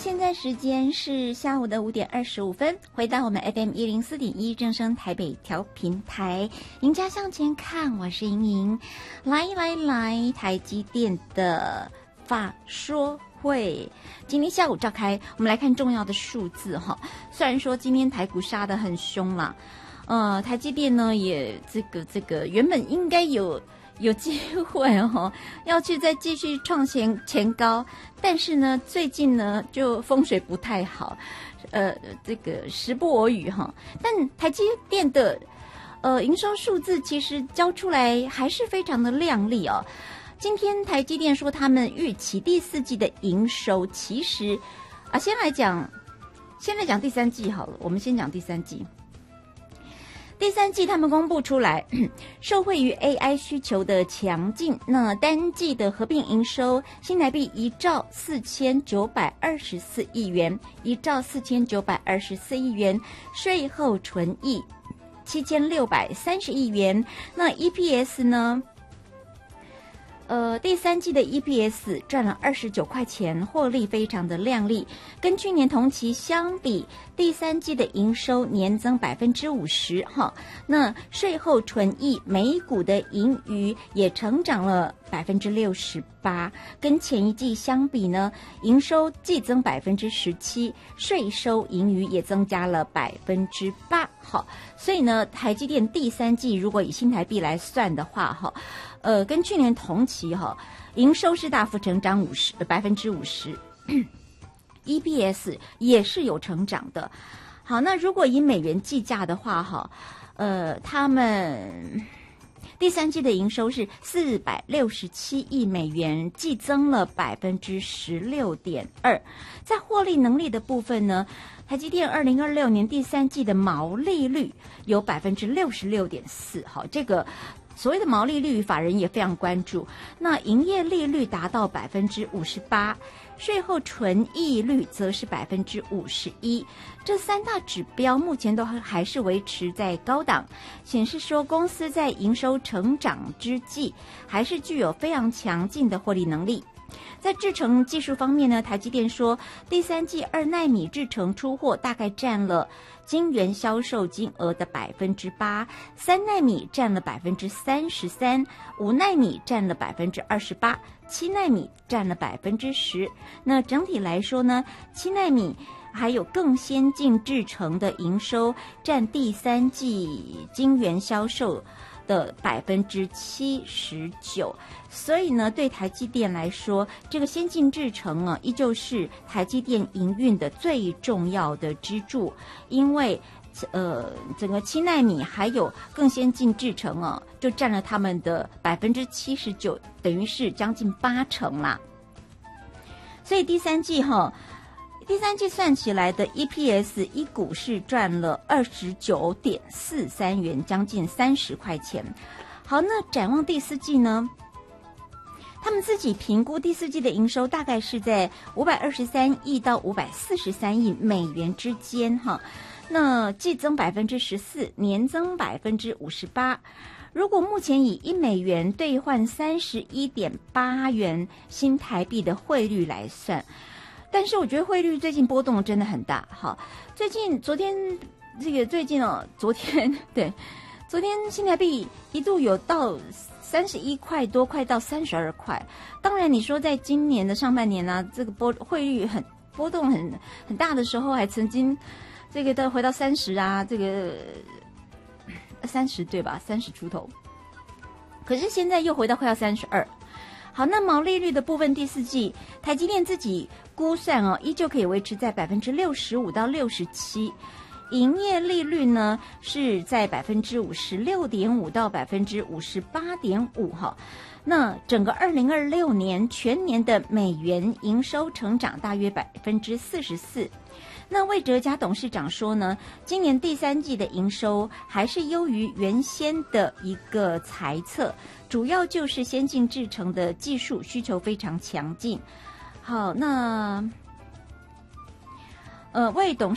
现在时间是下午的5:25，回到我们 FM104.1 正声台北调频台，赢家向前看，我是莹莹。来，台积电的法说会今天下午召开，我们来看重要的数字哈。虽然说今天台股杀得很凶啦，台积电呢也这个原本应该有机会要去再继续创前高，但是呢，最近呢就风水不太好，这个时不我与哈。但台积电的营收数字其实交出来还是非常的亮丽哦。今天台积电说他们预期第四季的营收，其实先来讲第三季好了，我们先讲第三季。第三季他们公布出来，受惠于 AI 需求的强劲，那单季的合并营收新台币1兆4924亿元，1兆4924亿元，税后纯益7630亿元。那 EPS 呢？第三季的 EPS 赚了29块钱，获利非常的亮丽。跟去年同期相比，第三季的营收年增50%哈。那税后纯益每股的盈余也成长了68%，跟前一季相比呢，营收季增17%，税收盈余也增加了8%。好，所以呢，台积电第三季如果以新台币来算的话哈。跟去年同期营收是大幅成长50%， EPS 也是有成长的。好，那如果以美元计价的话他们第三季的营收是467亿美元，季增了16.2%。在获利能力的部分呢，台积电2026年第三季的毛利率有66.4%。好，这个所谓的毛利率，法人也非常关注。那营业利率达到58%，税后纯益率则是51%。这三大指标目前都还是维持在高档，显示说公司在营收成长之际，还是具有非常强劲的获利能力。在制程技术方面呢，台积电说，第三季2奈米制程出货大概占了晶圆销售金额的8%，3奈米占了33%，5奈米占了28%，7奈米占了10%。那整体来说呢，7奈米还有更先进制程的营收占第三季晶圆销售的79%，所以呢，对台积电来说，这个先进制程依旧是台积电营运的最重要的支柱，因为整个7奈米还有更先进制程就占了他们的79%，等于是将近80%啦。所以第三季算起来的 EPS 一股是赚了29.43元，将近30块钱。好，那展望第四季呢？他们自己评估第四季的营收大概是在523亿到543亿美元之间哈。那季增14%，年增58%。如果目前以1美元兑换31.8元新台币的汇率来算，但是我觉得汇率最近波动真的很大。好，昨天新台币一度有到31块多，快到32块。当然你说在今年的上半年呢，这个汇率波动很大的时候，还曾经这个都回到30啊，这个30对吧？30出头。可是现在又回到快要32。好，那毛利率的部分，第四季台积电自己估算依旧可以维持在65%到67%，营业利率呢是在56.5%到58.5%哈。那整个2026年全年的美元营收成长大约44%。那魏哲家董事长说呢，今年第三季的营收还是优于原先的一个猜测，主要就是先进制程的技术需求非常强劲。好，那魏董